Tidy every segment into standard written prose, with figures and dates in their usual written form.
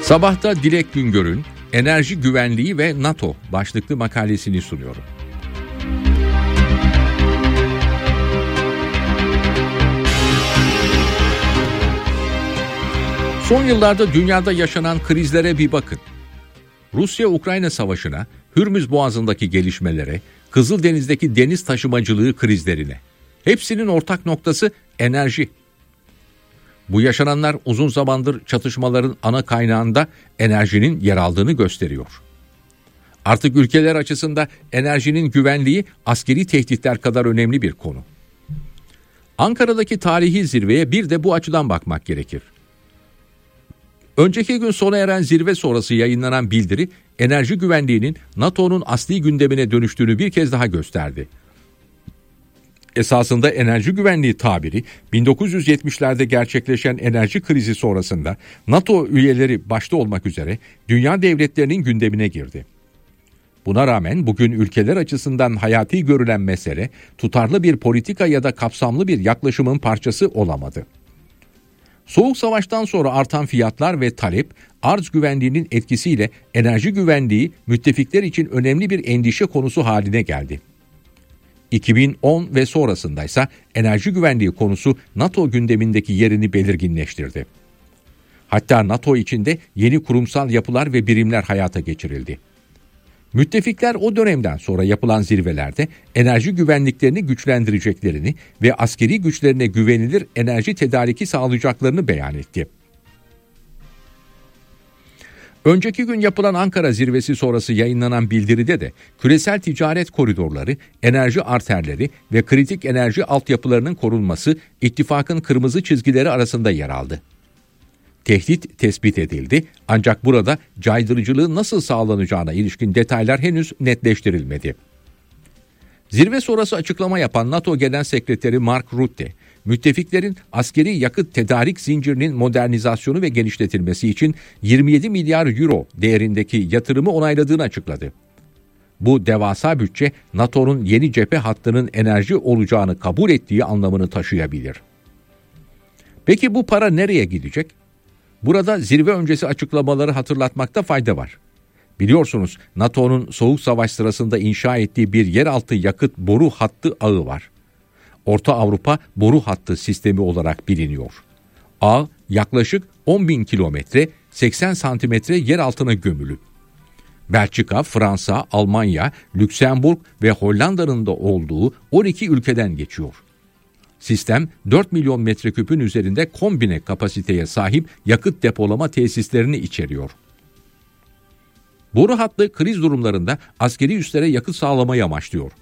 Sabahta Dilek Güngör'ün Enerji Güvenliği ve NATO başlıklı makalesini sunuyorum. Son yıllarda dünyada yaşanan krizlere bir bakın. Rusya-Ukrayna savaşına, Hürmüz Boğazı'ndaki gelişmelere, Kızıldeniz'deki deniz taşımacılığı krizlerine. Hepsinin ortak noktası enerji. Bu yaşananlar uzun zamandır çatışmaların ana kaynağında enerjinin yer aldığını gösteriyor. Artık ülkeler açısından enerjinin güvenliği askeri tehditler kadar önemli bir konu. Ankara'daki tarihi zirveye bir de bu açıdan bakmak gerekir. Önceki gün sona eren zirve sonrası yayınlanan bildiri, enerji güvenliğinin NATO'nun asli gündemine dönüştüğünü bir kez daha gösterdi. Esasında enerji güvenliği tabiri 1970'lerde gerçekleşen enerji krizi sonrasında NATO üyeleri başta olmak üzere dünya devletlerinin gündemine girdi. Buna rağmen bugün ülkeler açısından hayati görülen mesele tutarlı bir politika ya da kapsamlı bir yaklaşımın parçası olamadı. Soğuk Savaş'tan sonra artan fiyatlar ve talep, arz güvenliğinin etkisiyle enerji güvenliği müttefikler için önemli bir endişe konusu haline geldi. 2010 ve sonrasındaysa enerji güvenliği konusu NATO gündemindeki yerini belirginleştirdi. Hatta NATO içinde yeni kurumsal yapılar ve birimler hayata geçirildi. Müttefikler o dönemden sonra yapılan zirvelerde enerji güvenliklerini güçlendireceklerini ve askeri güçlerine güvenilir enerji tedariki sağlayacaklarını beyan etti. Önceki gün yapılan Ankara zirvesi sonrası yayınlanan bildiride de küresel ticaret koridorları, enerji arterleri ve kritik enerji altyapılarının korunması ittifakın kırmızı çizgileri arasında yer aldı. Tehdit tespit edildi ancak burada caydırıcılığın nasıl sağlanacağına ilişkin detaylar henüz netleştirilmedi. Zirve sonrası açıklama yapan NATO Genel Sekreteri Mark Rutte, müttefiklerin askeri yakıt tedarik zincirinin modernizasyonu ve genişletilmesi için 27 milyar euro değerindeki yatırımı onayladığını açıkladı. Bu devasa bütçe NATO'nun yeni cephe hattının enerji olacağını kabul ettiği anlamını taşıyabilir. Peki bu para nereye gidecek? Burada zirve öncesi açıklamaları hatırlatmakta fayda var. Biliyorsunuz NATO'nun Soğuk Savaş sırasında inşa ettiği bir yeraltı yakıt boru hattı ağı var. Orta Avrupa boru hattı sistemi olarak biliniyor. Ağ yaklaşık 10.000 kilometre, 80 santimetre yer altına gömülü. Belçika, Fransa, Almanya, Lüksemburg ve Hollanda'nın da olduğu 12 ülkeden geçiyor. Sistem 4 milyon metreküpün üzerinde kombine kapasiteye sahip yakıt depolama tesislerini içeriyor. Boru hattı kriz durumlarında askeri üslere yakıt sağlamayı amaçlıyor.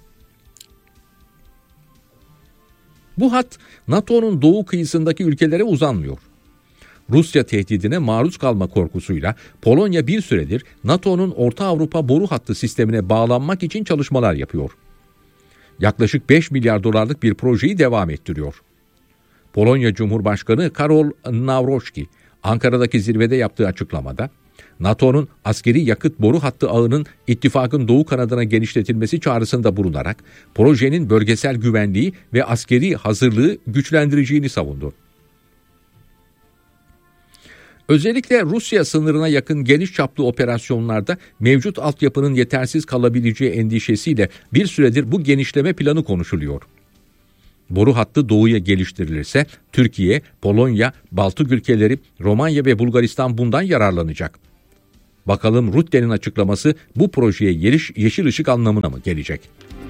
Bu hat NATO'nun doğu kıyısındaki ülkelere uzanmıyor. Rusya tehdidine maruz kalma korkusuyla Polonya bir süredir NATO'nun Orta Avrupa boru hattı sistemine bağlanmak için çalışmalar yapıyor. Yaklaşık 5 milyar dolarlık bir projeyi devam ettiriyor. Polonya Cumhurbaşkanı Karol Nawrocki, Ankara'daki zirvede yaptığı açıklamada, NATO'nun askeri yakıt boru hattı ağının ittifakın doğu kanadına genişletilmesi çağrısında bulunarak projenin bölgesel güvenliği ve askeri hazırlığı güçlendireceğini savundu. Özellikle Rusya sınırına yakın geniş çaplı operasyonlarda mevcut altyapının yetersiz kalabileceği endişesiyle bir süredir bu genişleme planı konuşuluyor. Boru hattı doğuya geliştirilirse Türkiye, Polonya, Baltık ülkeleri, Romanya ve Bulgaristan bundan yararlanacak. Bakalım Rutte'nin açıklaması bu projeye yeşil ışık anlamına mı gelecek?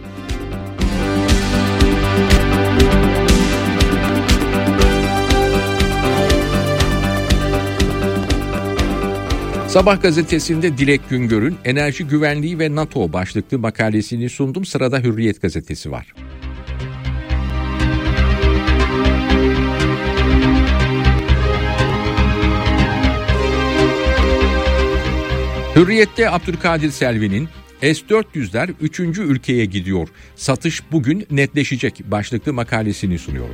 Sabah gazetesinde Dilek Güngör'ün Enerji Güvenliği ve NATO başlıklı makalesini sundum. Sırada Hürriyet gazetesi var. Hürriyet'te Abdülkadir Selvi'nin S-400'ler 3. ülkeye gidiyor. Satış bugün netleşecek başlıklı makalesini sunuyorum.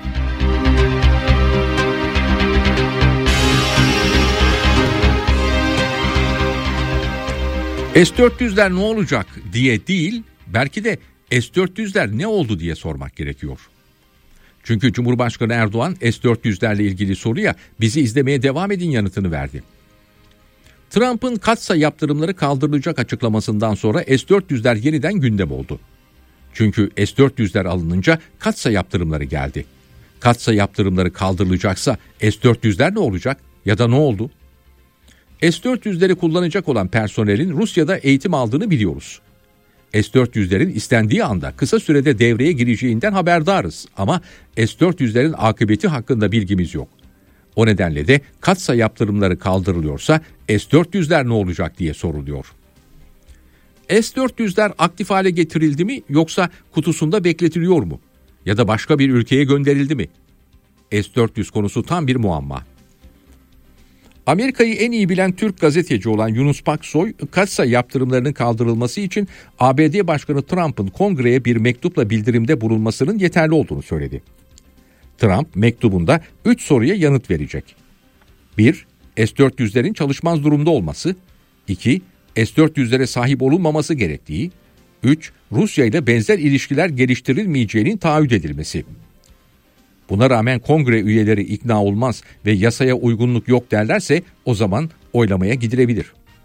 S-400'ler ne olacak diye değil, belki de S-400'ler ne oldu diye sormak gerekiyor. Çünkü Cumhurbaşkanı Erdoğan S-400'lerle ilgili soruya bizi izlemeye devam edin yanıtını verdi. Trump'ın katsayı yaptırımları kaldırılacak açıklamasından sonra S-400'ler yeniden gündem oldu. Çünkü S-400'ler alınınca katsayı yaptırımları geldi. Katsayı yaptırımları kaldırılacaksa S-400'ler ne olacak ya da ne oldu? S-400'leri kullanacak olan personelin Rusya'da eğitim aldığını biliyoruz. S-400'lerin istendiği anda kısa sürede devreye gireceğinden haberdarız ama S-400'lerin akıbeti hakkında bilgimiz yok. O nedenle de katsayı yaptırımları kaldırılıyorsa S-400'ler ne olacak diye soruluyor. S-400'ler aktif hale getirildi mi yoksa kutusunda bekletiliyor mu? Ya da başka bir ülkeye gönderildi mi? S-400 konusu tam bir muamma. Amerika'yı en iyi bilen Türk gazeteci olan Yunus Paksoy, katsayı yaptırımlarının kaldırılması için ABD Başkanı Trump'ın Kongre'ye bir mektupla bildirimde bulunmasının yeterli olduğunu söyledi. Trump mektubunda 3 soruya yanıt verecek. 1. S-400'lerin çalışmaz durumda olması. 2. S-400'lere sahip olunmaması gerektiği. 3. Rusya ile benzer ilişkiler geliştirilmeyeceğinin taahhüt edilmesi. Buna rağmen kongre üyeleri ikna olmaz ve yasaya uygunluk yok derlerse o zaman oylamaya gidilebilir.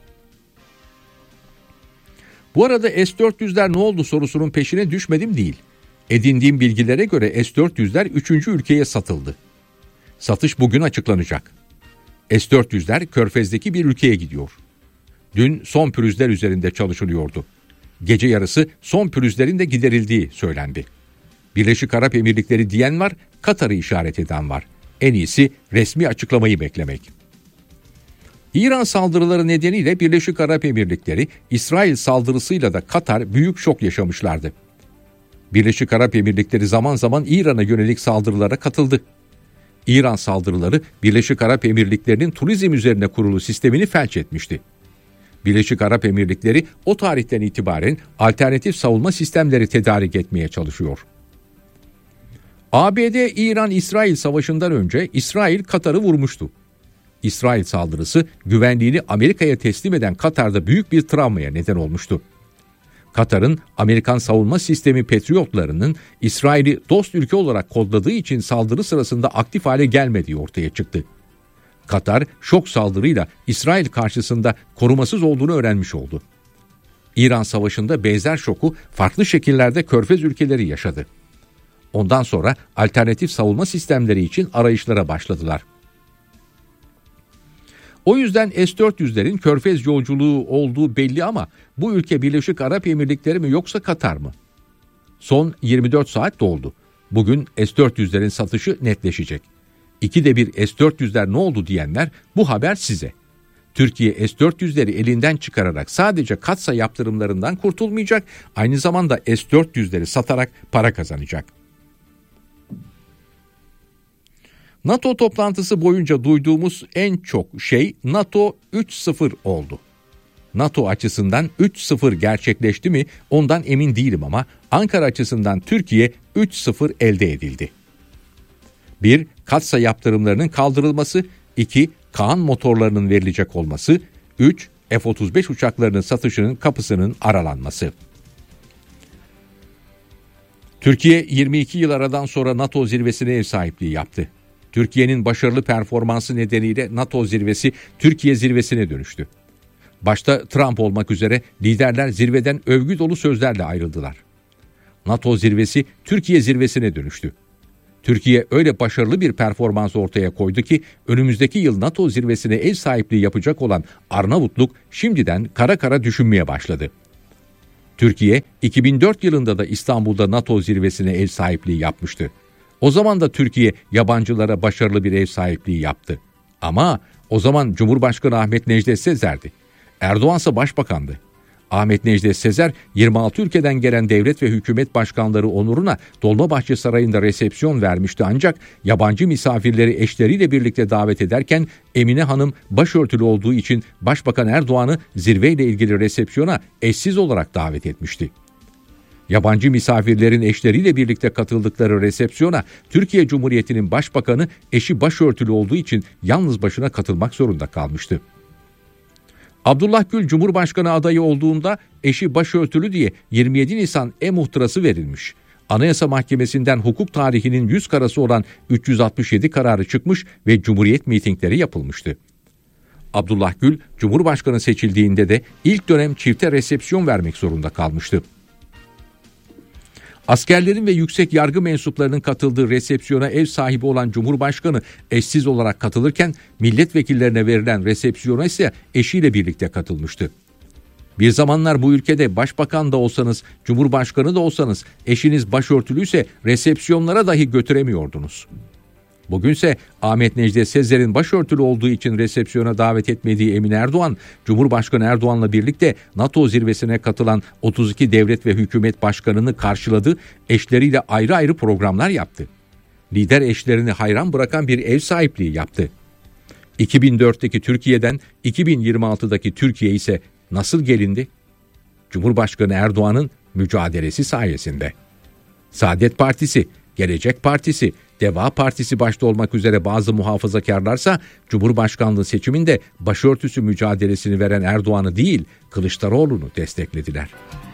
Bu arada S-400'ler ne oldu sorusunun peşine düşmedim değil. Edindiğim bilgilere göre S-400'ler 3. ülkeye satıldı. Satış bugün açıklanacak. S-400'ler Körfez'deki bir ülkeye gidiyor. Dün son pürüzler üzerinde çalışılıyordu. Gece yarısı son pürüzlerin de giderildiği söylendi. Birleşik Arap Emirlikleri diyen var, Katar'ı işaret eden var. En iyisi resmi açıklamayı beklemek. İran saldırıları nedeniyle Birleşik Arap Emirlikleri, İsrail saldırısıyla da Katar büyük şok yaşamışlardı. Birleşik Arap Emirlikleri zaman zaman İran'a yönelik saldırılara katıldı. İran saldırıları Birleşik Arap Emirlikleri'nin turizm üzerine kurulu sistemini felç etmişti. Birleşik Arap Emirlikleri o tarihten itibaren alternatif savunma sistemleri tedarik etmeye çalışıyor. ABD-İran-İsrail savaşından önce İsrail Katar'ı vurmuştu. İsrail saldırısı güvenliğini Amerika'ya teslim eden Katar'da büyük bir travmaya neden olmuştu. Katar'ın Amerikan savunma sistemi Patriotlarının İsrail'i dost ülke olarak kodladığı için saldırı sırasında aktif hale gelmediği ortaya çıktı. Katar şok saldırıyla İsrail karşısında korumasız olduğunu öğrenmiş oldu. İran Savaşı'nda benzer şoku farklı şekillerde Körfez ülkeleri yaşadı. Ondan sonra alternatif savunma sistemleri için arayışlara başladılar. O yüzden S-400'lerin Körfez yolculuğu olduğu belli ama bu ülke Birleşik Arap Emirlikleri mi yoksa Katar mı? Son 24 saat doldu. Bugün S-400'lerin satışı netleşecek. İkide bir S-400'ler ne oldu diyenler bu haber size. Türkiye S-400'leri elinden çıkararak sadece katsayı yaptırımlarından kurtulmayacak, aynı zamanda S-400'leri satarak para kazanacak. NATO toplantısı boyunca duyduğumuz en çok şey NATO 3.0 oldu. NATO açısından 3.0 gerçekleşti mi ondan emin değilim ama Ankara açısından Türkiye 3.0 elde edildi. 1. Katsayı yaptırımlarının kaldırılması. 2. Kaan motorlarının verilecek olması. 3. F-35 uçaklarının satışının kapısının aralanması. Türkiye 22 yıl aradan sonra NATO zirvesine ev sahipliği yaptı. Türkiye'nin başarılı performansı nedeniyle NATO zirvesi Türkiye zirvesine dönüştü. Başta Trump olmak üzere liderler zirveden övgü dolu sözlerle ayrıldılar. NATO zirvesi Türkiye zirvesine dönüştü. Türkiye öyle başarılı bir performans ortaya koydu ki önümüzdeki yıl NATO zirvesine ev sahipliği yapacak olan Arnavutluk şimdiden kara kara düşünmeye başladı. Türkiye 2004 yılında da İstanbul'da NATO zirvesine ev sahipliği yapmıştı. O zaman da Türkiye yabancılara başarılı bir ev sahipliği yaptı. Ama o zaman Cumhurbaşkanı Ahmet Necdet Sezer'di. Erdoğan ise başbakandı. Ahmet Necdet Sezer 26 ülkeden gelen devlet ve hükümet başkanları onuruna Dolmabahçe Sarayı'nda resepsiyon vermişti ancak yabancı misafirleri eşleriyle birlikte davet ederken Emine Hanım başörtülü olduğu için Başbakan Erdoğan'ı zirveyle ilgili resepsiyona eşsiz olarak davet etmişti. Yabancı misafirlerin eşleriyle birlikte katıldıkları resepsiyona Türkiye Cumhuriyeti'nin başbakanı eşi başörtülü olduğu için yalnız başına katılmak zorunda kalmıştı. Abdullah Gül Cumhurbaşkanı adayı olduğunda eşi başörtülü diye 27 Nisan e-muhtırası verilmiş. Anayasa Mahkemesi'nden hukuk tarihinin 100 karası olan 367 kararı çıkmış ve Cumhuriyet mitingleri yapılmıştı. Abdullah Gül, Cumhurbaşkanı seçildiğinde de ilk dönem çifte resepsiyon vermek zorunda kalmıştı. Askerlerin ve yüksek yargı mensuplarının katıldığı resepsiyona ev sahibi olan Cumhurbaşkanı eşsiz olarak katılırken milletvekillerine verilen resepsiyona ise eşiyle birlikte katılmıştı. Bir zamanlar bu ülkede başbakan da olsanız, cumhurbaşkanı da olsanız eşiniz başörtülüyse resepsiyonlara dahi götüremiyordunuz. Bugünse Ahmet Necdet Sezer'in başörtülü olduğu için resepsiyona davet etmediği Emin Erdoğan, Cumhurbaşkanı Erdoğan'la birlikte NATO zirvesine katılan 32 devlet ve hükümet başkanını karşıladı, eşleriyle ayrı ayrı programlar yaptı. Lider eşlerini hayran bırakan bir ev sahipliği yaptı. 2004'teki Türkiye'den 2026'daki Türkiye ise nasıl gelindi? Cumhurbaşkanı Erdoğan'ın mücadelesi sayesinde. Saadet Partisi, Gelecek Partisi, Deva Partisi başta olmak üzere bazı muhafazakarlarsa Cumhurbaşkanlığı seçiminde başörtüsü mücadelesini veren Erdoğan'ı değil, Kılıçdaroğlu'nu desteklediler.